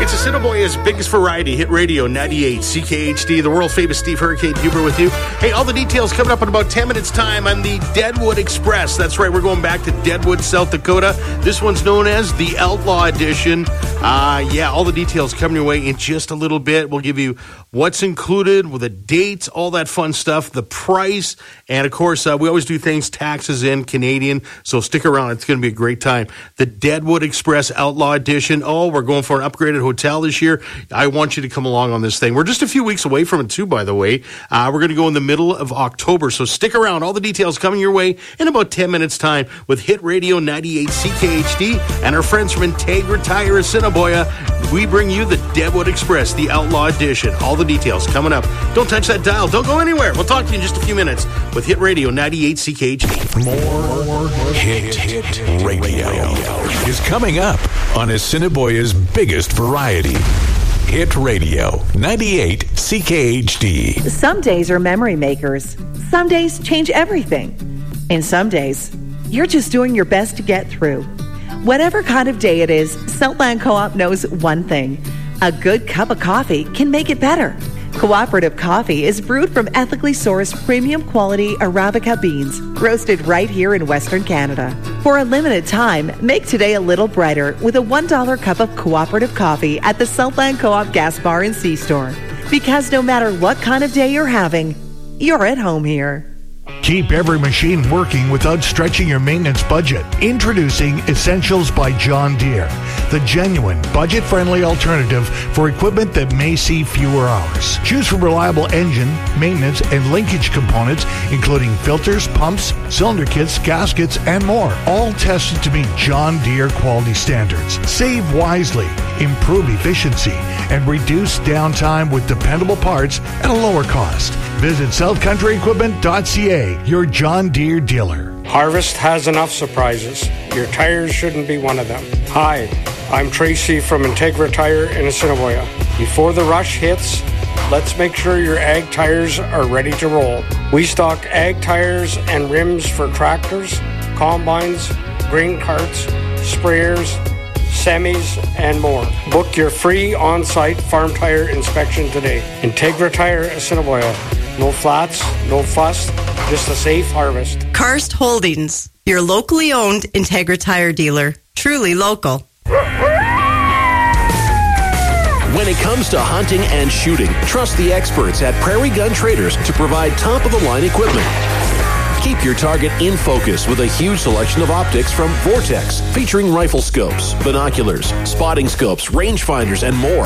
It's Assiniboia's biggest variety, Hit Radio 98 CKHD, the world-famous Steve Hurricane Huber with you. Hey, all the details coming up in about 10 minutes' time on the Deadwood Express. That's right, we're going back to Deadwood, South Dakota. This one's known as the Outlaw Edition. All the details coming your way in just a little bit. We'll give you what's included, with the dates, all that fun stuff, the price, and of course, we always do things taxes in Canadian, so stick around. It's going to be a great time. The Deadwood Express Outlaw Edition. Oh, we're going for an upgraded hotel this year. I want you to come along on this thing. We're just a few weeks away from it too, by the way. We're going to go in the middle of October, so stick around. All the details coming your way in about 10 minutes' time with Hit Radio 98 CKHD and our friends from Integra Tire Assiniboia. We bring you the Deadwood Express, the Outlaw Edition. All the details coming up. Don't touch that dial. Don't go anywhere. We'll talk to you in just a few minutes with Hit Radio 98 CKHD. More Hit Radio is coming up on Assiniboia's biggest variety. Hit Radio 98 CKHD. Some days are memory makers. Some days change everything. And some days, you're just doing your best to get through. Whatever kind of day it is, Southland Co-op knows one thing. A good cup of coffee can make it better. Cooperative coffee is brewed from ethically sourced premium quality Arabica beans, roasted right here in Western Canada. For a limited time, make today a little brighter with a $1 cup of cooperative coffee at the Southland Co-op Gas Bar and C-Store. Because no matter what kind of day you're having, you're at home here. Keep every machine working without stretching your maintenance budget. Introducing Essentials by John Deere, the genuine, budget-friendly alternative for equipment that may see fewer hours. Choose from reliable engine, maintenance, and linkage components, including filters, pumps, cylinder kits, gaskets, and more. All tested to meet John Deere quality standards. Save wisely, improve efficiency, and reduce downtime with dependable parts at a lower cost. Visit southcountryequipment.ca, your John Deere dealer. Harvest has enough surprises. Your tires shouldn't be one of them. Hi, I'm Tracy from Integra Tire in Assiniboia. Before the rush hits, let's make sure your ag tires are ready to roll. We stock ag tires and rims for tractors, combines, grain carts, sprayers, semis, and more. Book your free on-site farm tire inspection today. Integra Tire Assiniboia. No flats, no fuss, just a safe harvest. Karst Holdings, your locally owned Integra Tire dealer. Truly local. When it comes to hunting and shooting, trust the experts at Prairie Gun Traders to provide top-of-the-line equipment. Keep your target in focus with a huge selection of optics from Vortex, featuring rifle scopes, binoculars, spotting scopes, rangefinders, and more.